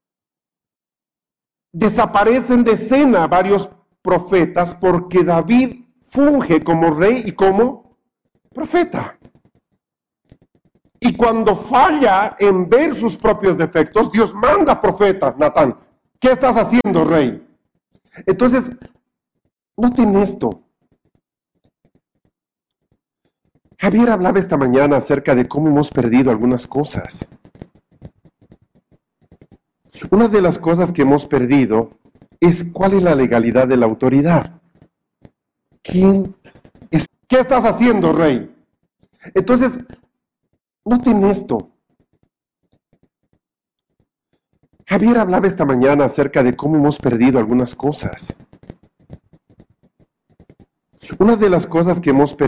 Desaparecen de escena varios profetas porque David funge como rey y como profeta. Y cuando falla en ver sus propios defectos, Dios manda profeta, Natán. ¿Qué estás haciendo, rey? Entonces, noten esto. Javier hablaba esta mañana acerca de cómo hemos perdido algunas cosas. Una de las cosas que hemos perdido es cuál es la legalidad de la autoridad. ¿Quién es? ¿Qué estás haciendo, rey? Entonces, noten esto. Javier hablaba esta mañana acerca de cómo hemos perdido algunas cosas. Una de las cosas que hemos perdido